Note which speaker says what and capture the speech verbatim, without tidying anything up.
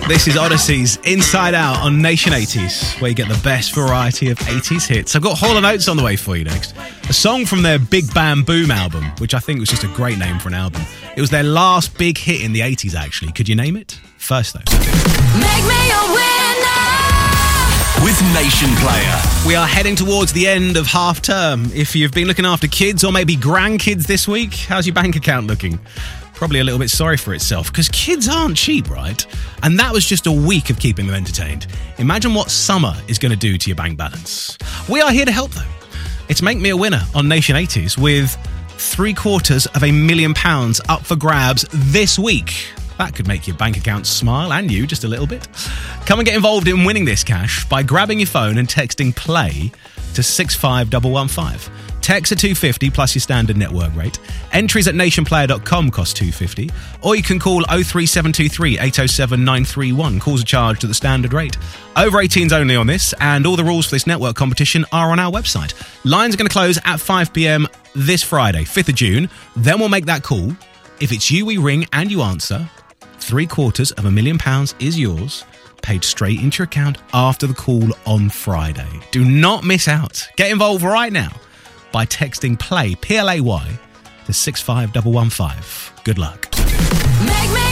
Speaker 1: This is Odyssey's Inside Out on Nation eighties, where you get the best variety of eighties hits. I've got Hall and Oates on the way for you next. A song from their Big Bam Boom album, which I think was just a great name for an album. It was their last big hit in the eighties, actually. Could you name it? First, though.
Speaker 2: Make me a winner
Speaker 3: with Nation Player.
Speaker 1: We are heading towards the end of half term. If you've been looking after kids or maybe grandkids this week, how's your bank account looking? Probably a little bit sorry for itself, because kids aren't cheap, right? And that was just a week of keeping them entertained. Imagine what summer is going to do to your bank balance. We are here to help, though. It's Make Me a Winner on Nation eighties with three quarters of a million pounds up for grabs this week. That could make your bank account smile, and you, just a little bit. Come and get involved in winning this cash by grabbing your phone and texting PLAY to six five one one five. Text at two fifty plus your standard network rate. Entries at nation player dot com cost two fifty. Or you can call oh three seven two three eight oh seven nine three one. Calls are charged at the standard rate. Over eighteens only on this, and all the rules for this network competition are on our website. Lines are going to close at five p.m. this Friday, fifth of June. Then we'll make that call. If it's you we ring and you answer, three quarters of a million pounds is yours, paid straight into your account after the call on Friday. Do not miss out. Get involved right now by texting PLAY, P L A Y, to six five one one five. Good luck.
Speaker 2: Make me